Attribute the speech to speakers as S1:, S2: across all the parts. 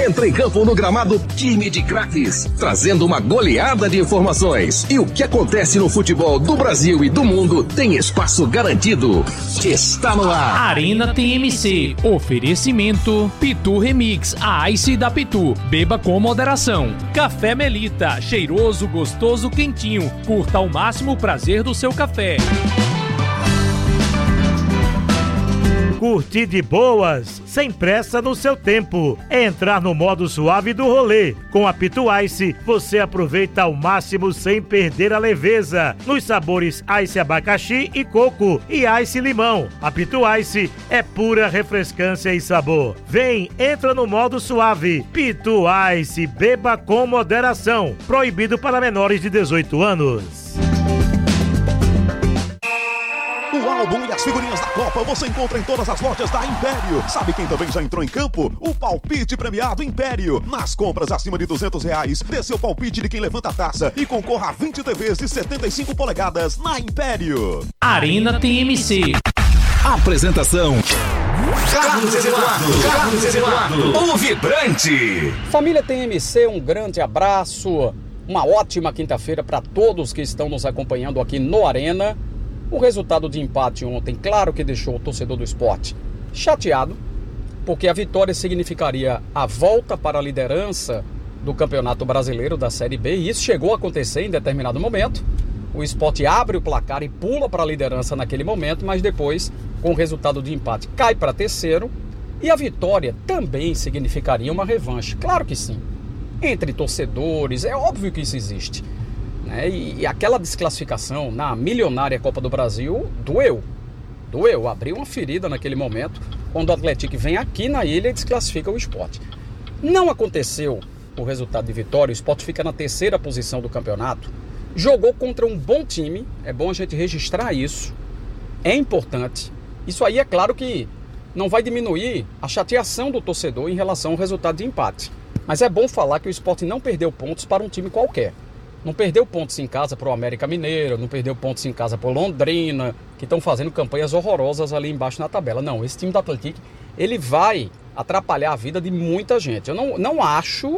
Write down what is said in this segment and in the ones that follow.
S1: Entra em campo no gramado Time de Craques, trazendo uma goleada de informações. E o que acontece no futebol do Brasil e do mundo tem espaço garantido. Está no ar.
S2: Arena TMC. Oferecimento Pitu Remix, a Ice da Pitu. Beba com moderação. Café Melita, cheiroso, gostoso, quentinho. Curta ao máximo o prazer do seu café.
S3: Curtir de boas, sem pressa no seu tempo. É entrar no modo suave do rolê. Com a Pitu Ice, você aproveita ao máximo sem perder a leveza. Nos sabores Ice abacaxi e coco e Ice limão. A Pitu Ice é pura refrescância e sabor. Vem, entra no modo suave. Pitu Ice, beba com moderação. Proibido para menores de 18 anos.
S4: O álbum e as figurinhas da Copa você encontra em todas as lojas da Império. Sabe quem também já entrou em campo? O palpite premiado Império. Nas compras acima de R$200, dê seu palpite de quem levanta a taça e concorra a 20 TVs de 75 polegadas na Império.
S2: Arena TMC.
S1: Apresentação: Carlos Eduardo, o vibrante.
S5: Família TMC, um grande abraço. Uma ótima quinta-feira para todos que estão nos acompanhando aqui no Arena. O resultado de empate ontem, claro que deixou o torcedor do esporte chateado, porque a vitória significaria a volta para a liderança do Campeonato Brasileiro da Série B, e isso chegou a acontecer em determinado momento. O Sport abre o placar e pula para a liderança naquele momento, mas depois, com o resultado de empate, cai para terceiro, e a vitória também significaria uma revanche. Claro que sim, entre torcedores, é óbvio que isso existe. E aquela desclassificação na milionária Copa do Brasil doeu, abriu uma ferida naquele momento, quando o Atlético vem aqui na ilha e desclassifica o Sport. Não aconteceu o resultado de vitória, o Sport fica na terceira posição do campeonato, jogou contra um bom time, é bom a gente registrar isso, é importante. Isso aí é claro que não vai diminuir a chateação do torcedor em relação ao resultado de empate, mas é bom falar que o Sport não perdeu pontos para um time qualquer. Não perdeu pontos em casa para o América Mineiro, não perdeu pontos em casa para o Londrina, que estão fazendo campanhas horrorosas ali embaixo na tabela. Não, esse time do Atlético, ele vai atrapalhar a vida de muita gente. Eu não acho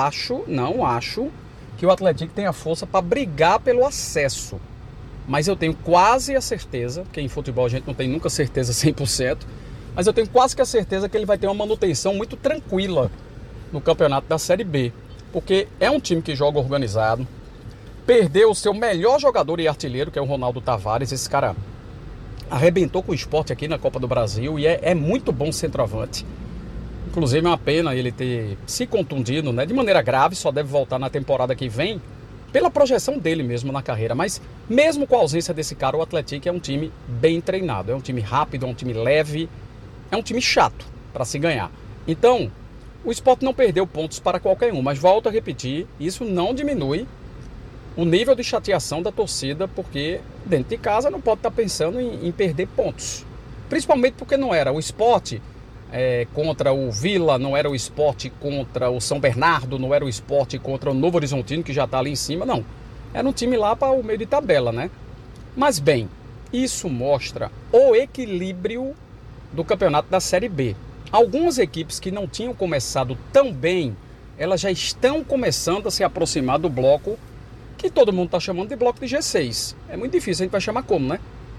S5: que o Atlético tenha força para brigar pelo acesso. Mas eu tenho quase a certeza, porque em futebol a gente não tem nunca certeza 100%, mas eu tenho quase que a certeza que ele vai ter uma manutenção muito tranquila no campeonato da Série B. Porque é um time que joga organizado, perdeu o seu melhor jogador e artilheiro, que é o Ronaldo Tavares. Esse cara arrebentou com o Sport aqui na Copa do Brasil e é muito bom centroavante. Inclusive é uma pena ele ter se contundido, de maneira grave, só deve voltar na temporada que vem, pela projeção dele mesmo na carreira. Mas mesmo com a ausência desse cara, o Atlético é um time bem treinado, é um time rápido, é um time leve, é um time chato para se ganhar. Então, o Sport não perdeu pontos para qualquer um, mas volto a repetir, isso não diminui o nível de chateação da torcida, porque dentro de casa não pode estar pensando em perder pontos. Principalmente porque não era o Sport contra o Vila, não era o Sport contra o São Bernardo, não era o Sport contra o Novo Horizontino, que já está ali em cima, não. Era um time lá para o meio de tabela, Mas bem, isso mostra o equilíbrio do campeonato da Série B. Algumas equipes que não tinham começado tão bem, elas já estão começando a se aproximar do bloco que todo mundo está chamando de bloco de G6. É muito difícil, a gente vai chamar como,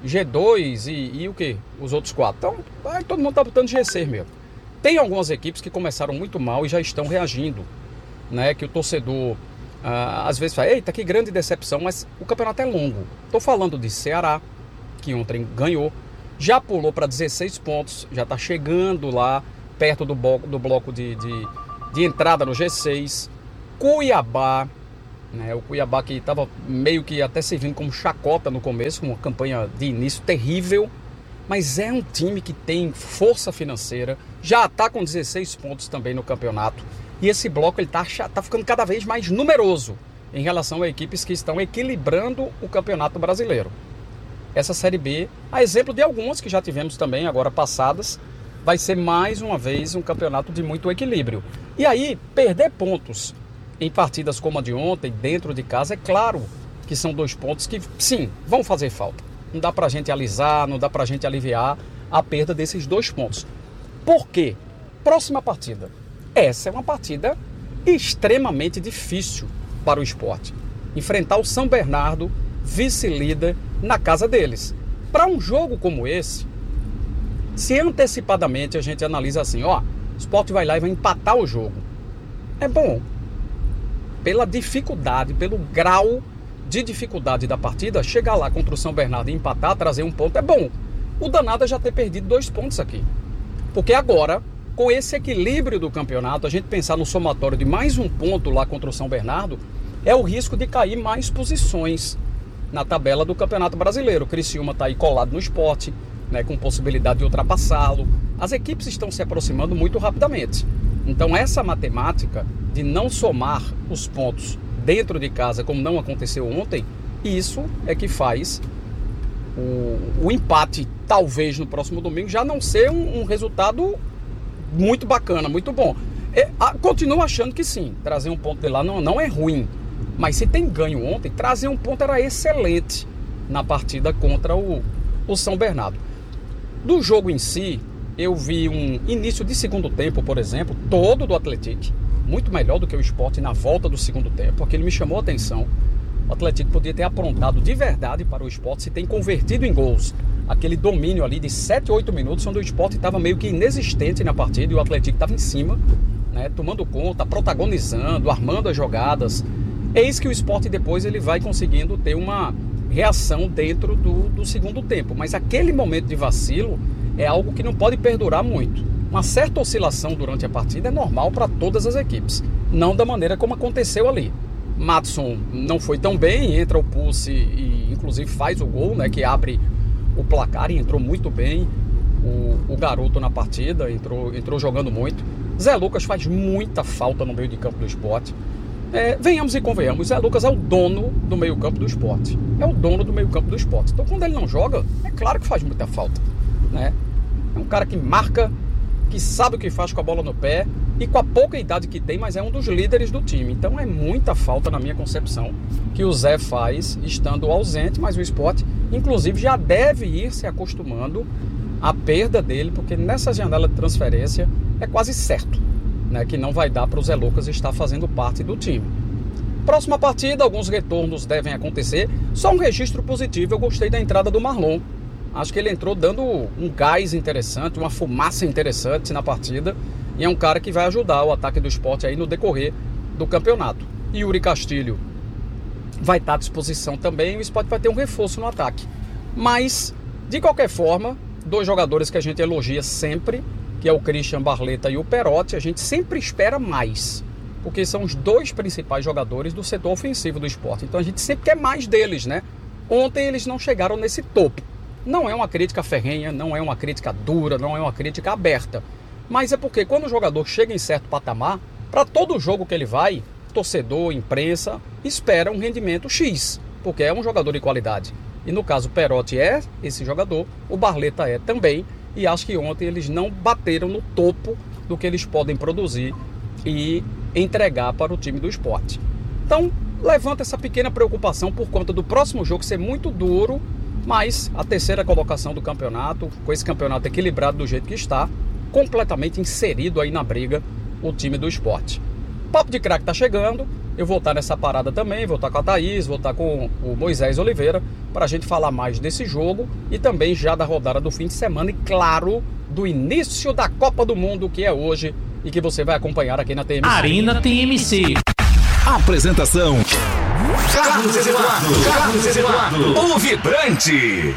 S5: G2 e o quê? Os outros 4. Então, todo mundo está botando G6 mesmo. Tem algumas equipes que começaram muito mal e já estão reagindo, Que o torcedor, às vezes fala, eita, que grande decepção, mas o campeonato é longo. Estou falando de Ceará, que ontem ganhou, já pulou para 16 pontos, já está chegando lá, perto do bloco de entrada no G6. Cuiabá, o Cuiabá que estava meio que até servindo como chacota no começo, com uma campanha de início terrível, mas é um time que tem força financeira, já está com 16 pontos também no campeonato, e esse bloco ele tá ficando cada vez mais numeroso em relação a equipes que estão equilibrando o Campeonato Brasileiro. Essa Série B, a exemplo de algumas que já tivemos também agora passadas, vai ser mais uma vez um campeonato de muito equilíbrio. E aí, perder pontos em partidas como a de ontem, dentro de casa, é claro que são 2 pontos que, sim, vão fazer falta. Não dá pra gente alisar, não dá pra gente aliviar a perda desses 2 pontos. Por quê? Próxima partida. essa é uma partida extremamente difícil para o Sport. Enfrentar o São Bernardo, vice-líder, na casa deles. Para um jogo como esse, se antecipadamente a gente analisa assim, o Sport vai lá e vai empatar o jogo, é bom. Pela dificuldade, pelo grau de dificuldade da partida, chegar lá contra o São Bernardo e empatar, trazer um ponto, é bom. O danado é já ter perdido 2 pontos aqui. Porque agora, com esse equilíbrio do campeonato, a gente pensar no somatório de mais um ponto lá contra o São Bernardo, é o risco de cair mais posições na tabela do Campeonato Brasileiro. O Criciúma está aí colado no Sport, né, com possibilidade de ultrapassá-lo. As equipes estão se aproximando muito rapidamente. Então essa matemática de não somar os pontos dentro de casa, como não aconteceu ontem, isso é que faz o empate, talvez no próximo domingo, já não ser um resultado muito bacana, muito bom. Continuo achando que sim, trazer um ponto de lá não é ruim. Mas se tem ganho ontem, trazer um ponto era excelente na partida contra o São Bernardo. Do jogo em si, eu vi um início de segundo tempo, por exemplo, todo do Atlético, muito melhor do que o Sport na volta do segundo tempo. Aquilo me chamou a atenção. O Atlético podia ter aprontado de verdade para o Sport se tem convertido em gols. Aquele domínio ali de 7, 8 minutos, onde o Sport estava meio que inexistente na partida e o Atlético estava em cima, né, tomando conta, protagonizando, armando as jogadas. Eis que o Sport depois ele vai conseguindo ter uma reação dentro do segundo tempo. Mas aquele momento de vacilo é algo que não pode perdurar muito. Uma certa oscilação durante a partida é normal para todas as equipes. Não da maneira como aconteceu ali. Madison não foi tão bem, entra o Pulse e inclusive faz o gol, né, que abre o placar, e entrou muito bem o garoto na partida, entrou jogando muito. Zé Lucas faz muita falta no meio de campo do Sport. Venhamos e convenhamos, Zé Lucas é o dono do meio campo do Sport. É o dono do meio campo do Sport. Então quando ele não joga, é claro que faz muita falta, né? É um cara que marca, que sabe o que faz com a bola no pé e com a pouca idade que tem, mas é um dos líderes do time. Então é muita falta, na minha concepção, que o Zé faz estando ausente, mas o Sport, inclusive, já deve ir se acostumando à perda dele, porque nessa janela de transferência é quase certo, né, que não vai dar para o Zé Lucas estar fazendo parte do time. Próxima partida, alguns retornos devem acontecer. Só um registro positivo, eu gostei da entrada do Marlon. Acho que ele entrou dando um gás interessante, uma fumaça interessante na partida. E é um cara que vai ajudar o ataque do Sport aí no decorrer do campeonato. Yuri Castilho vai estar à disposição também. O Sport vai ter um reforço no ataque. Mas, de qualquer forma, 2 jogadores que a gente elogia sempre, que é o Christian Barleta e o Perotti, a gente sempre espera mais. Porque são os 2 principais jogadores do setor ofensivo do Sport. Então a gente sempre quer mais deles, né? Ontem eles não chegaram nesse topo. Não é uma crítica ferrenha, não é uma crítica dura, não é uma crítica aberta. Mas é porque quando o jogador chega em certo patamar, para todo jogo que ele vai, torcedor, imprensa, espera um rendimento X, porque é um jogador de qualidade. E no caso o Perotti é esse jogador, o Barleta é também, e acho que ontem eles não bateram no topo do que eles podem produzir e entregar para o time do Sport. Então, levanta essa pequena preocupação por conta do próximo jogo ser muito duro, mas a 3ª colocação do campeonato, com esse campeonato equilibrado do jeito que está, completamente inserido aí na briga o time do Sport. Papo de Craque tá chegando, eu vou estar nessa parada também, vou estar com a Thaís, vou estar com o Moisés Oliveira, para a gente falar mais desse jogo e também já da rodada do fim de semana e, claro, do início da Copa do Mundo, que é hoje e que você vai acompanhar aqui na TMC.
S2: Arena TMC.
S1: Apresentação: Carlos Eduardo, o vibrante.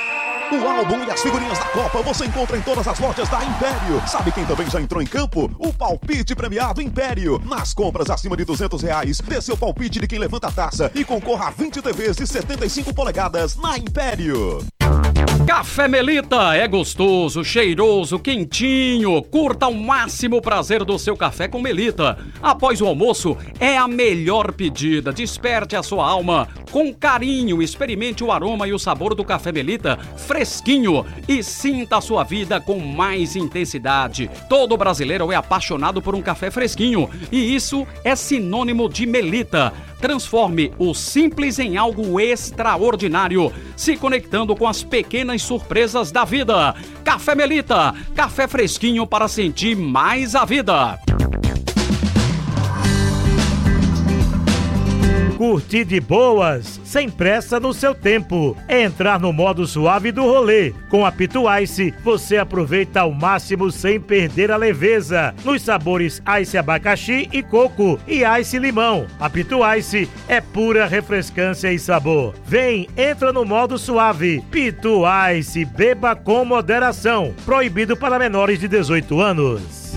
S4: O álbum e as figurinhas da Copa você encontra em todas as lojas da Império. Sabe quem também já entrou em campo? O palpite premiado Império. Nas compras acima de R$200, dê seu palpite de quem levanta a taça e concorra a 20 TVs de 75 polegadas na Império.
S5: Café Melita é gostoso, cheiroso, quentinho. Curta ao máximo o prazer do seu café com Melita. Após o almoço, é a melhor pedida. Desperte a sua alma com carinho. Experimente o aroma e o sabor do café Melita fresquinho e sinta a sua vida com mais intensidade. Todo brasileiro é apaixonado por um café fresquinho e isso é sinônimo de Melita. Transforme o simples em algo extraordinário, se conectando com as pequenas surpresas da vida. Café Melita, café fresquinho para sentir mais a vida.
S3: curtir de boas, sem pressa no seu tempo. É entrar no modo suave do rolê. Com a Pitu Ice, você aproveita ao máximo sem perder a leveza. Nos sabores Ice abacaxi e coco e Ice limão. A Pitu Ice é pura refrescância e sabor. Vem, entra no modo suave. Pitu Ice, beba com moderação. Proibido para menores de 18 anos.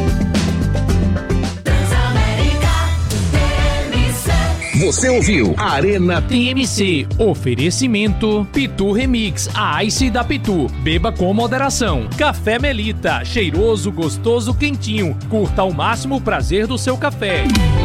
S1: Você ouviu Arena
S2: TMC. Oferecimento Pitu Remix, a Ice da Pitu. Beba com moderação. Café Melita, cheiroso, gostoso, quentinho. Curta ao máximo o prazer do seu café.